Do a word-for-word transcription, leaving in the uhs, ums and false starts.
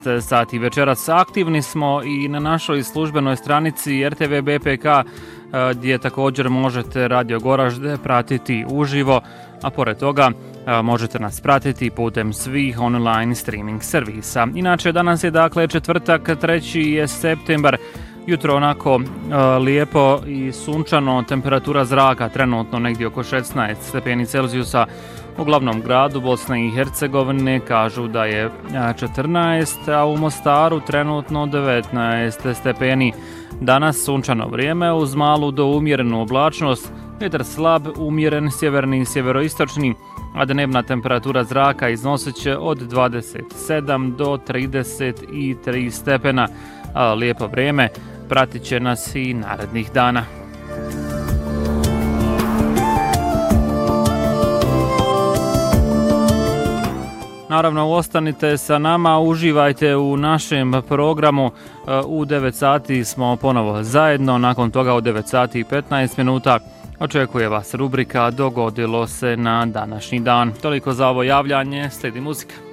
sati večeras. Aktivni smo i na našoj službenoj stranici R T V B P K gdje također možete Radio Goražde pratiti uživo, a pored toga možete nas pratiti putem svih online streaming servisa. Inače, danas je dakle četvrtak, treći je septembar, jutro onako uh, lijepo i sunčano, temperatura zraka trenutno negdje oko šesnaest stepeni Celzijusa. U glavnom gradu Bosne i Hercegovine kažu da je četrnaest, a u Mostaru trenutno devetnaest stepeni. Danas sunčano vrijeme uz malu do umjerenu oblačnost, vjetar slab, umjeren sjeverni i sjeveroistočni, a dnevna temperatura zraka iznosit će od dvadeset sedam do trideset tri stepena. A lijepo vrijeme pratit će nas i narednih dana. Naravno, ostanite sa nama, uživajte u našem programu. U devet sati smo ponovo zajedno, nakon toga u devet sati i petnaest minuta očekuje vas rubrika Dogodilo se na današnji dan. Toliko za ovo javljanje, slijedi muzika.